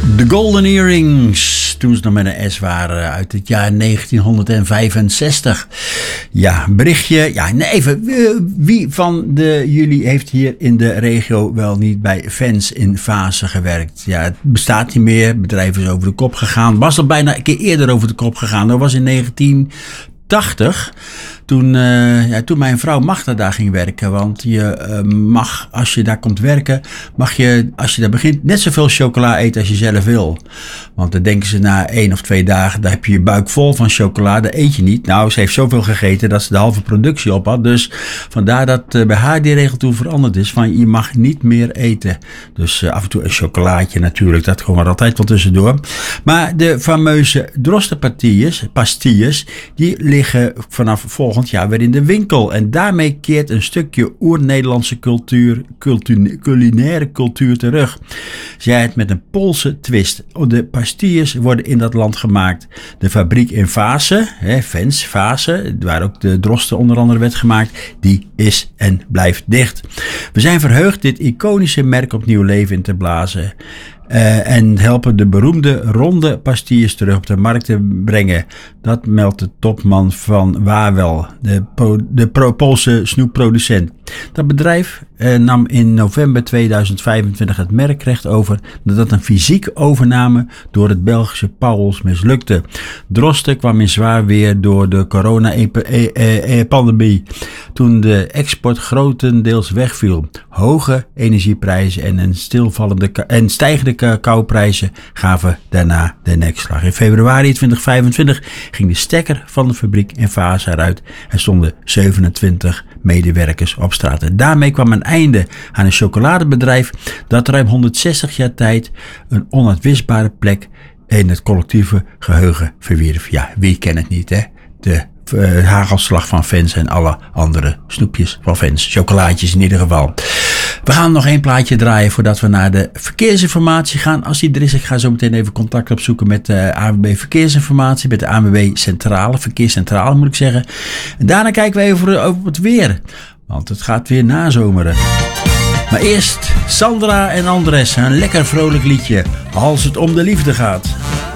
De Golden Earrings, toen ze nog met een S waren, uit het jaar 1965. Ja, berichtje. Ja, nee, even. Wie van jullie heeft hier in de regio wel niet bij Fans in Vaassen gewerkt? Ja, het bestaat niet meer. Het bedrijf is over de kop gegaan. Was al bijna een keer eerder over de kop gegaan. Dat was in 1980. Toen mijn vrouw Magda daar ging werken. Want je mag, als je daar komt werken, mag je, als je daar begint, net zoveel chocola eten als je zelf wil. Want dan denken ze na 1 of 2 dagen, daar heb je je buik vol van chocola, dat eet je niet. Nou, ze heeft zoveel gegeten dat ze de halve productie op had. Dus vandaar dat bij haar die regel toen veranderd is van je mag niet meer eten. Dus af en toe een chocolaatje natuurlijk, dat gewoon maar altijd wel tussendoor. Maar de fameuze drostenpastilles, die liggen vanaf volgend jaar weer in de winkel. En daarmee keert een stukje oer-Nederlandse culinaire cultuur terug. Zij het met een Poolse twist. De pastilles worden in dat land gemaakt. De fabriek in Vaassen, Fans Vaassen, waar ook de drosten onder andere werd gemaakt, die is en blijft dicht. We zijn verheugd dit iconische merk opnieuw leven in te blazen. En helpen de beroemde ronde pastilles terug op de markt te brengen. Dat meldt de topman van Wawel, de Poolse snoepproducent. Dat bedrijf nam in november 2025 het merkrecht over nadat een fysieke overname door het Belgische Pauwels mislukte. Drosten kwam in zwaar weer door de corona-pandemie, toen de export grotendeels wegviel. Hoge energieprijzen en stijgende cacaoprijzen gaven daarna de nekslag. In februari 2025 ging de stekker van de fabriek in Vaassen eruit en stonden 27 medewerkers op straat. En daarmee kwam een einde aan een chocoladebedrijf dat ruim 160 jaar tijd een onuitwisbare plek in het collectieve geheugen verwierf. Ja, wie kent het niet, hè? De hagelslag van Fans en alle andere snoepjes van Fans. Chocolaatjes in ieder geval. We gaan nog 1 plaatje draaien voordat we naar de verkeersinformatie gaan. Als die er is, ik ga zo meteen even contact opzoeken met de ANWB Verkeersinformatie. Met de ANWB Centrale, Verkeerscentrale moet ik zeggen. En daarna kijken we even over het weer. Want het gaat weer nazomeren. Maar eerst Sandra en Andres, een lekker vrolijk liedje. Als het om de liefde gaat.